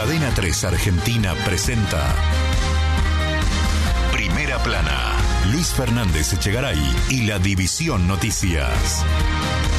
Cadena 3 Argentina presenta Primera Plana. Luis Fernández Echegaray y la División Noticias.